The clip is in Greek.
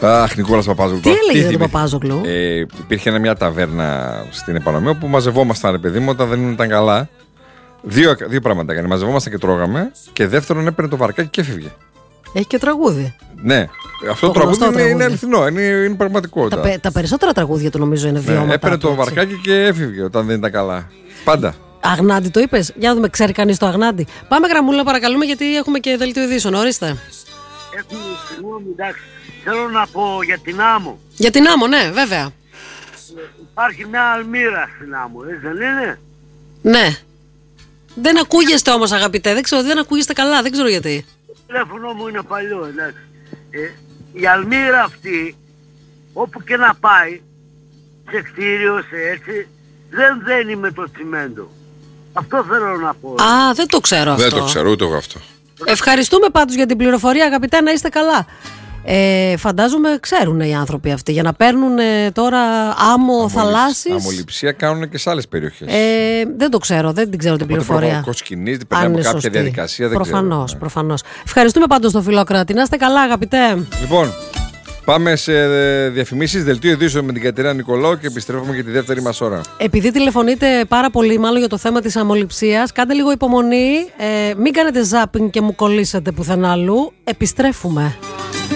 Αχ, Νικόλας Παπάζογλου. Τι έλεγε για τον Παπάζογλου? Υπήρχε μια ταβέρνα στην Επανομία που μαζευόμασταν, ρε παιδί μου, όταν δεν ήταν καλά. Δύο πράγματα έκανε. Μαζευόμασταν και τρώγαμε. Και δεύτερον, έπαιρνε το βαρκάκι και έφευγε. Έχει και τραγούδι. Ναι, αυτό το τραγούδι είναι αληθινό, είναι πραγματικότητα. Τα περισσότερα τραγούδια του νομίζω είναι βιώματα. Ναι, έπαιρνε το βαρκάκι και έφευγε όταν δεν ήταν καλά. Πάντα. Αγνάντι το είπες? Για να δούμε, ξέρει κανείς το Αγνάντι? Πάμε γραμμούλα, παρακαλούμε, γιατί έχουμε και δελτίο ειδήσεων. Ορίστε. Συγγνώμη, εντάξει. Θέλω να πω για την Άμμο. Για την Άμμο, ναι, βέβαια. Υπάρχει μια αλμύρα στην Άμμο, δεν είναι? Ναι. Δεν ακούγεστε όμως, αγαπητέ, δεν ακούγεστε καλά, δεν ξέρω γιατί. Το τηλέφωνο μου είναι παλιό, εντάξει. Η αλμύρα αυτή, όπου και να πάει, σε κτίριο, σε έτσι, δεν δένει με το τσιμέντο. Αυτό θέλω να πω. Α, δεν το ξέρω αυτό. Δεν το ξέρω ούτε εγώ αυτό. Ευχαριστούμε πάντως για την πληροφορία, αγαπητέ, να είστε καλά. Φαντάζομαι ξέρουν οι άνθρωποι αυτοί για να παίρνουν τώρα άμμο θαλάσσης. Αμμοληψία κάνουν και σε άλλες περιοχές. Δεν το ξέρω, δεν την ξέρω την πληροφορία. Κοσκινίζεται, περνάμε κάποια σωστή διαδικασία. Προφανώς. Ευχαριστούμε πάντως τον Φιλόκρατη. Να είστε καλά, αγαπητέ. Λοιπόν, πάμε σε διαφημίσεις, δελτίο ειδήσεων με την Κατερίνα Νικολάου και επιστρέφουμε για τη δεύτερη μας ώρα. Επειδή τηλεφωνείτε πάρα πολύ, μάλλον για το θέμα της αμμοληψίας, κάντε λίγο υπομονή. Μην κάνετε ζάπινγκ και μου κολλήσετε πουθενά αλλού. Επιστρέφουμε.